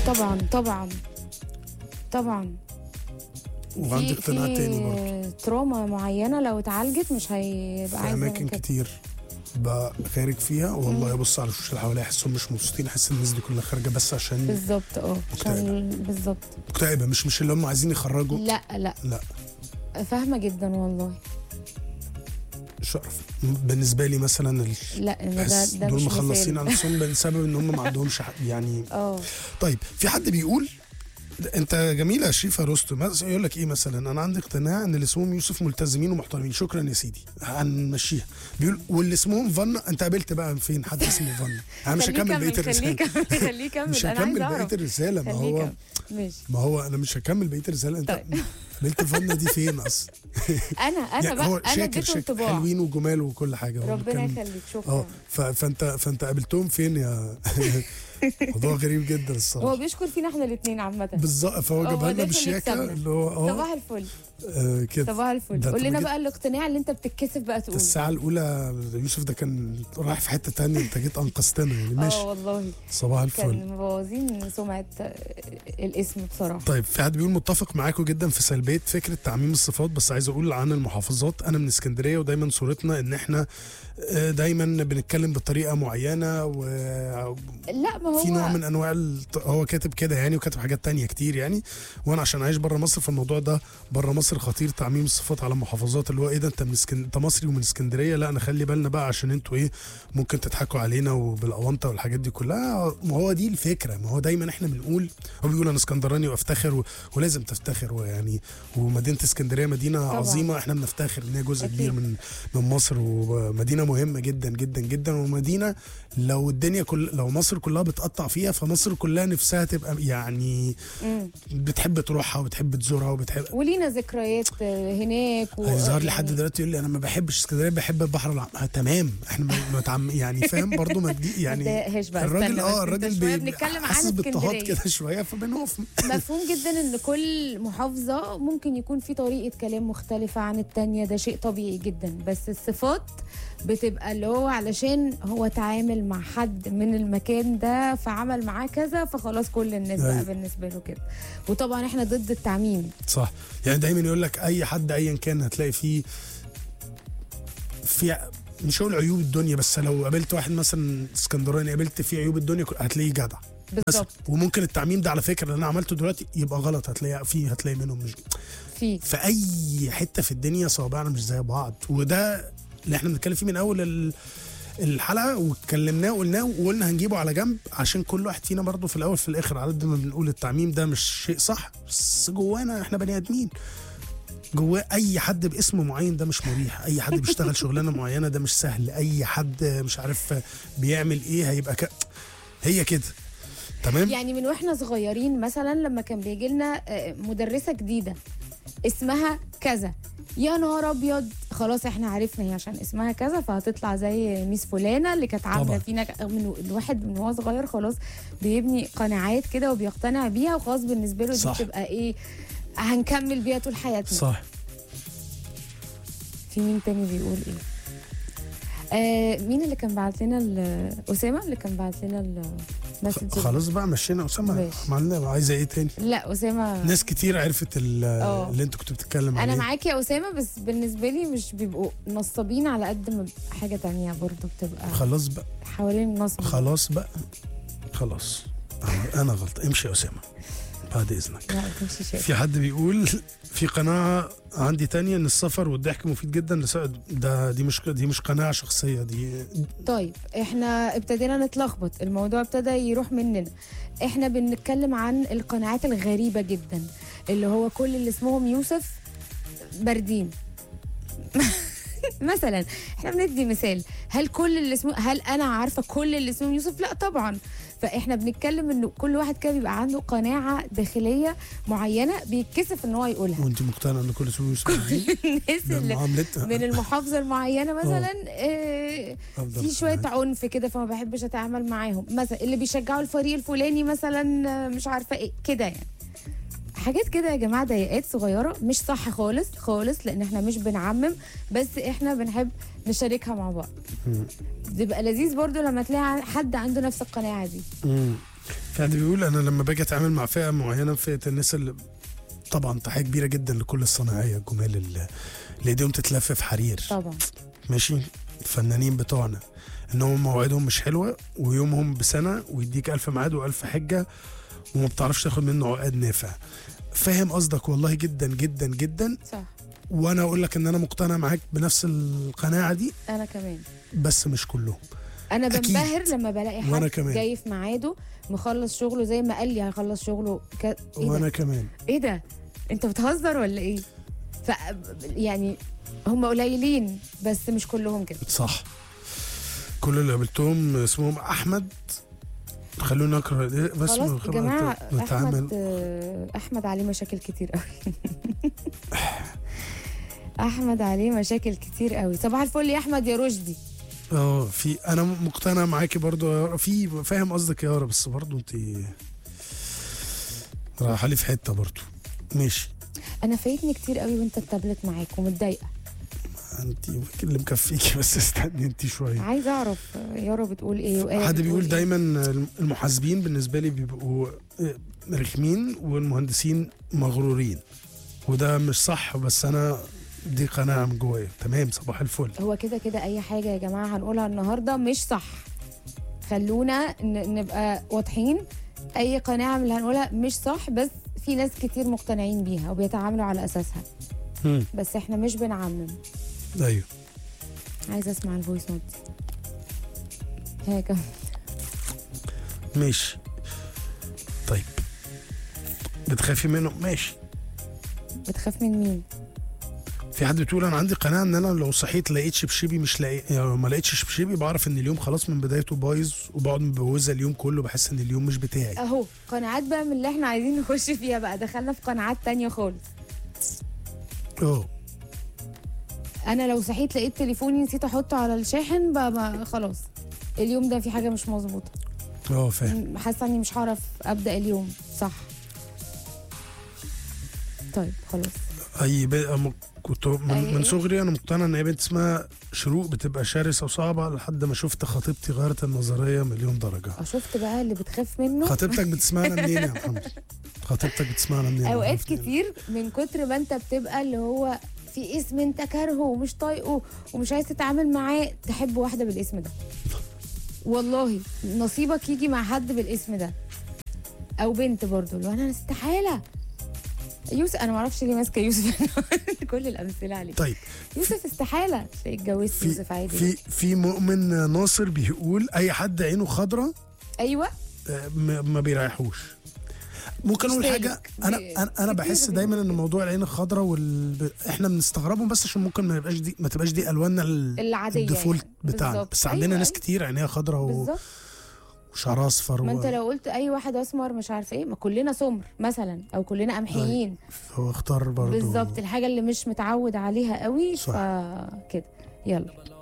طبعا طبعا طبعا. وعندي اقتناع تاني برضه، تروما معينه لو اتعالجت مش هيبقى في عايز اماكن كتير بقى خارج فيها والله ابص على الوشوش اللي حواليا احسهم مش مبسوطين، احس الناس دي كلها خارجه بس عشان بالظبط. عشان بالظبط مكتئبه، مش اللي هم عايزين يخرجوا. لا لا فاهمه جدا والله. شرف بالنسبه لي مثلا لا ده دول مش مخلصين مثال. على نفسهم بسبب ان هم ما عندهمش يعني. اه طيب في حد بيقول انت جميله يا شريفه رستم، يقول لك ايه مثلا، انا عندي اقتناع ان اللي اسمهم يوسف ملتزمين ومحترمين. شكرا يا سيدي هنمشيها. بيقول واللي اسمهم فنا، انت قابلت بقى فين حد اسمه فنا؟ انا مش هكمل بقيه الرساله. خليه كمل مش هكمل بقيه الرساله. ما هو انا مش هكمل بقيه الرساله. انت قابلت فنا دي فين اصلا؟ انا يعني بقى هو انا اديته انطباع حلوين وجمال وكل حاجه. ربنا يخليك. شكرا. فانت قابلتهم فين يا موضوع غريب جدا الصراحه. هو بيشكر فينا احنا الاثنين عامه بالظبط، فهو جابها لنا بالشياكه اللي هو صباح الفل. كده صباح الفل. قول لنا بقى الاقتناع اللي انت بتتكسف بقى تقول. الساعه الاولى يوسف ده كان رايح في حته تانية، انت جيت انقذتنا يعني. ماشي والله صباح الفل. كان مبوظين سمعه الاسم بصراحه. طيب في حد بيقول متفق معاكم جدا في سلبيه فكره تعميم الصفات، بس عايز اقول عن المحافظات. انا من اسكندريه ودايما صورتنا ان احنا دايما بنتكلم بطريقه معينه لا ما هو في نوع من انواع هو كاتب كده يعني، وكاتب حاجات تانية كتير يعني. وانا عشان عايش بره مصر فالموضوع ده بره مصر خطير، تعميم الصفات على المحافظات. اللي هو ايه ده، انت مصري ومن اسكندريه، لا نخلي بالنا بقى عشان انتوا ايه ممكن تضحكوا علينا وبالاونطه والحاجات دي كلها. ما هو دي الفكره. ما هو دايما احنا بنقول، هو بيقول انا اسكندراني وافتخر ولازم تفتخر يعني. ومدينه اسكندريه مدينه طبعا عظيمه، احنا بنفتخر ان هي جزء كبير من مصر، ومدينه مهمه جدا جدا جدا. ومدينه لو الدنيا لو مصر كلها بتقطع فيها فمصر كلها نفسها تبقى يعني بتحب تروحها وبتحب تزورها وبتحب، ولينا ذكريات هناك. هيظهر لي حد دلوقتي يقول لي انا ما بحبش اسكندريه، بحب البحر الأحمر. تمام احنا يعني فاهم برضو ما دي يعني الراجل بنتكلم عن حاسس باضطهاد كده شويه فبنقف. مفهوم جدا ان كل محافظه ممكن يكون في طريقه كلام مختلفه عن التانية، ده شيء طبيعي جدا. بس الصفات بتبقى اللي هو علشان هو تعامل مع حد من المكان ده فعمل معاه كذا فخلاص كل الناس بقى بالنسبه له كده. وطبعا احنا ضد التعميم. صح، يعني دايما يقول لك اي حد ايا كان هتلاقي فيه مش هقول عيوب الدنيا، بس لو قابلت واحد مثلا اسكندراني قابلت فيه عيوب الدنيا هتلاقيه جدع بالظبط. وممكن التعميم ده على فكره اللي انا عملته دلوقتي يبقى غلط، هتلاقي منهم مش في اي حته في الدنيا صوابعنا مش زي بعض. وده اللي احنا بنتكلم فيه من اول الحلقه، واتكلمناه وقلنا هنجيبه على جنب عشان كل واحد فينا برضه في الاول في الاخر على قد ما بنقول التعميم ده مش شيء صح، بس جوانا احنا بني ادمين. جواه اي حد باسم معين ده مش مريح، اي حد بيشتغل شغلانه معينه ده مش سهل، اي حد مش عارف بيعمل ايه هيبقى هي كده. تمام. يعني من واحنا صغيرين مثلا لما كان بيجي لنا مدرسه جديده اسمها كذا، يا نهار ابيض خلاص احنا عرفنا هي عشان اسمها كذا فهتطلع زي ميس فلانه اللي كانت عامله فينا من الواحد من هو صغير خلاص بيبني قناعات كده وبيقتنع بيها وخلاص بالنسبه له دي بتبقى ايه هنكمل بيها طول حياتنا. صح. في مين تاني بيقول ايه؟ مين اللي كان بعت لنا اسامه اللي كان بعت لنا المسج؟ خلاص بقى مشينا اسامه. عملنا عايزه ايه تاني؟ لا اسامه ناس كتير عرفت اللي انت كنت بتتكلم عليه. انا معاكي يا اسامه، بس بالنسبه لي مش بيبقوا نصابين على قد ما حاجه تانية برضه بتبقى خلاص بقى حوالين النصب. خلاص بقى خلاص انا غلط. امشي يا اسامه بعد اذنك. لا في حد بيقول في قناعه عندي تانية ان السفر والضحك مفيد جدا دي مش قناعه شخصيه دي. طيب احنا ابتدينا نتلخبط، الموضوع ابتدى يروح مننا. احنا بنتكلم عن القناعات الغريبه جدا اللي هو كل اللي اسمهم يوسف باردين مثلا احنا بندي مثال. هل انا عارفه كل اللي اسمهم يوسف؟ لا طبعا. فاحنا بنتكلم انه كل واحد كده بيبقى عنده قناعه داخليه معينه بيتكسف ان هو يقولها. وانت مقتنعه ان كل اسمهم يوسف؟ الناس اللي من المحافظه المعينه مثلا في شويه عنف كده فما بحبش اتعامل معاهم، مثلا اللي بيشجعوا الفريق الفلاني مثلا مش عارفه ايه كده يعني. حاجات كده يا جماعه ضيقات صغيره مش صح خالص خالص، لان احنا مش بنعمم بس احنا بنحب نشاركها مع بعض. بيبقى لذيذ برضو لما تلاقي حد عنده نفس القناعه دي. في حد بيقول انا لما باجي اتعامل مع فئه معينه، فئه الناس اللي طبعا تحيه كبيره جدا لكل الصناعيه الجمال اللي ايديهم تتلف في حرير طبعا. ماشي. الفنانين بتوعنا انهم مواعيدهم مش حلوه ويومهم بسنه ويديك 1000 ميعاد و1000 حجه وما بتعرفش تاخد منه عقد نافع. فاهم قصدك والله جدا جدا جدا. صح. وانا اقول لك ان انا مقتنع معاك بنفس القناعه دي، انا كمان. بس مش كلهم. انا أكيد. بنبهر لما بلاقي وأنا حد كمان. جاي في ميعاده مخلص شغله زي ما قال لي هيخلص شغله إيه وانا ده؟ كمان. ايه ده؟ انت بتهزر ولا ايه؟ يعني هم قليلين بس مش كلهم كده. صح. كل اللي قابلتهم اسمهم احمد. خلونا نقرا بس خلاص يا جماعه، نتعامل. احمد عليه مشاكل كتير قوي. احمد عليه مشاكل كتير قوي. صباح الفل يا احمد يا رشدي. في انا مقتنع معاكي برضو في فاهم قصدك يا يارا، بس برضو انت رايحه لي في حته برضو. ماشي. انا فايتني كتير قوي وانت التابلت معاك ومتضايقه. انت اللي مكفيكي، بس استني انت شويه. عايزه اعرف يارا بتقول ايه وآية حد بتقول بيقول إيه؟ دايما المحاسبين بالنسبه لي بيبقوا رخمين والمهندسين مغرورين، وده مش صح، بس انا دي قناعه من جوايا. تمام. صباح الفل. هو كده كده اي حاجه يا جماعه هنقولها النهارده مش صح. خلونا نبقى واضحين. اي قناعه من اللي هنقولها مش صح، بس في ناس كتير مقتنعين بيها وبيتعاملوا على اساسها. بس احنا مش بنعمم. ايوه. عايزه اسمع الفويس نوت. هيك. ماشي. طيب بتخافي منه؟ ماشي. بتخاف من مين؟ في حد بتقول انا عندي قناعه ان انا لو صحيت لقيت شبشبي مش لاقي، يعني ما لقيتش شبشبي بعرف ان اليوم خلاص من بدايته بايظ، وبقعد مبوزه اليوم كله، بحس ان اليوم مش بتاعي. اهو قناعات بقى من اللي احنا عايزين نخش فيها بقى. دخلنا في قناعات تانية خالص. انا لو صحيت لقيت تليفوني نسيت احطه على الشاحن بقى خلاص اليوم ده في حاجه مش مظبوطه. فاهم. حاسه اني مش هعرف ابدا اليوم صح. طيب خلاص. كنت من صغري انا مقتنع ان هي بنت اسمها شروق بتبقى شرسه وصعبه، لحد ما شفت خطيبتي غيرت النظريه مليون درجه. شفت بقى اللي بتخاف منه. خطيبتك بتسمعنا منين يا محمد؟ خطيبتك بتسمعنا منين؟ اوقات كتير من كتر ما انت بتبقى اللي هو في اسم انت كارهه ومش طايقه ومش عايز تتعامل معاه، تحب واحده بالاسم ده. والله نصيبك يجي مع حد بالاسم ده، او بنت برضو اللي انا استحاله. يوسف، انا ما اعرفش ليه ماسكه يوسف. كل الامثله عليه. طيب يوسف استحاله تلاقيك اتجوزت يوسف عادي. في مؤمن ناصر بيقول اي حد عينه خضراء ايوه ما بيريحوش. ممكن اقول حاجه، انا بحس دايما ان موضوع العين الخضراء احنا بنستغربهم، بس عشان ممكن ما تبقاش دي الواننا العاديه الديفولت يعني. بتاعنا، بس عندنا أيوة ناس كتير عينيها خضراء وشعرها اصفر. ما انت لو قلت اي واحد اسمر مش عارفه ايه، ما كلنا سمر مثلا او كلنا قمحيين. هو اختار برضه بالظبط الحاجه اللي مش متعود عليها قوي. صح. فكده يلا.